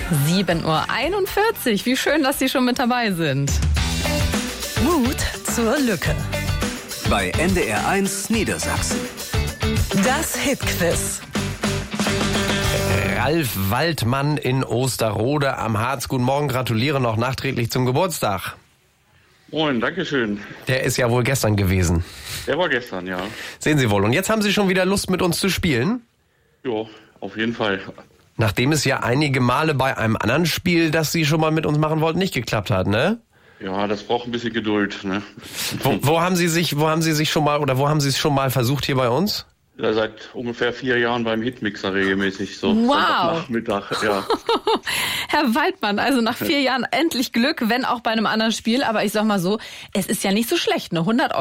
7:41 Uhr. Wie schön, dass Sie schon mit dabei sind. Mut zur Lücke. Bei NDR1 Niedersachsen. Das Hitquiz. Ralf Waldmann in Osterrode am Harz. Guten Morgen, gratuliere noch nachträglich zum Geburtstag. Moin, dankeschön. Der ist ja wohl gestern gewesen. Der war gestern, ja. Sehen Sie wohl. Und jetzt haben Sie schon wieder Lust, mit uns zu spielen? Ja, auf jeden Fall. Nachdem es ja einige Male bei einem anderen Spiel, das Sie schon mal mit uns machen wollten, nicht geklappt hat, ne? Ja, das braucht ein bisschen Geduld, ne? Wo haben Sie es schon mal versucht hier bei uns? Ja, seit ungefähr 4 Jahren beim Hitmixer regelmäßig, so Wow. Sonntagnachmittag, ja. Herr Waldmann, also nach 4 Jahren endlich Glück, wenn auch bei einem anderen Spiel. Aber ich sag mal so, es ist ja nicht so schlecht, ne? 100 €